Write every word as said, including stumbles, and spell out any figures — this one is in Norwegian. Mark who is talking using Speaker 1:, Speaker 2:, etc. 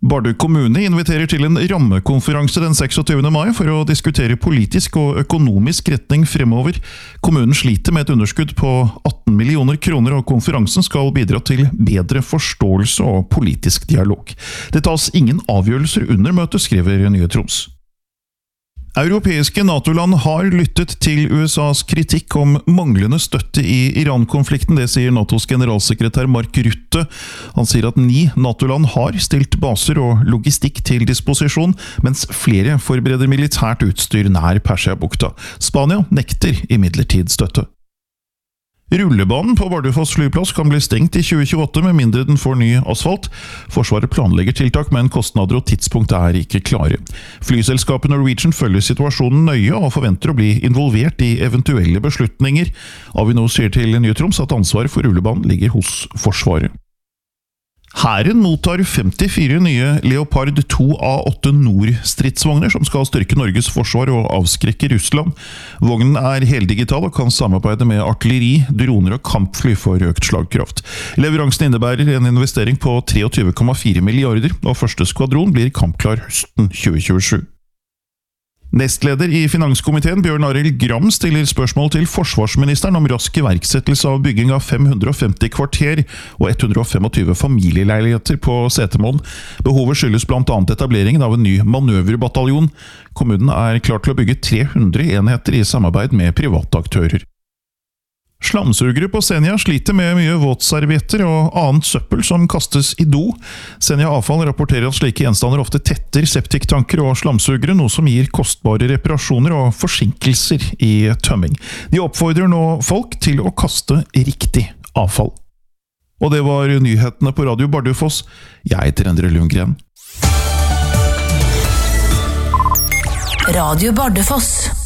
Speaker 1: Bardu kommune inviterer til en rammekonferanse den seksogtyvende mai for å diskutere politisk og økonomisk retning fremover. Kommunen sliter med et underskudd på atten millioner kroner, og konferansen skal bidra til bedre forståelse og politisk dialog. Det tas ingen avgjørelser under møtet, skriver Nye Troms. Europeiske NATO-land har lyttet til U S A's kritikk om manglende støtte i Iran-konflikten, det sier NATOs generalsekretær Mark Rutte. Han sier at ni NATO-land har stilt baser og logistikk til disposisjon, mens flere forbereder militært utstyr nær Persiabukta. Spania nekter imidlertid støtte. Rullebanen på Bardufoss flyplass kan bli stengt i tjue tjueåtte med mindre den får ny asfalt. Forsvaret planlegger tiltak, men kostnader og tidspunkt er ikke klare. Flyselskapet Norwegian følger situasjonen nøye og forventer å bli involvert i eventuelle beslutninger. Avinor sier til Nye Troms at ansvaret for rullebanen ligger hos Forsvaret. Hæren mottar femtifire nye Leopard to A åtte Nord-stridsvogner som skal styrke Norges forsvar og avskrekke Russland. Vognen er heldigital og kan samarbeide med artilleri, droner og kampfly for økt slagkraft. Leveransen innebærer en investering på treogtyve komma fire milliarder, og første skvadron blir kampklar høsten tjue tjuesju. Nestleder i Finanskomiteen Bjørn Arild Gram stiller spørsmål til forsvarsministeren om rask iverksettelse av bygging av fem hundre og femti kvarter og ett hundre og tjuefem familieleiligheter på Setermoen. Behovet skyldes blant annet etableringen av en ny manøverbataljon. Kommunen er klar til å bygge tre hundre enheter i samarbeid med private aktører. Slamsugere på Senja sliter med mye våtservietter og annet søppel som kastes i do. Senja Avfall rapporterer at slike gjenstander ofte tetter septiktanker og slamsugere, noe som gir kostbare reparasjoner og forsinkelser i tømming. De oppfordrer nå folk til å kaste riktig avfall. Og det var nyhetene på Radio Bardufoss. Jeg heter Endre Lundgren.
Speaker 2: Radio Bardufoss.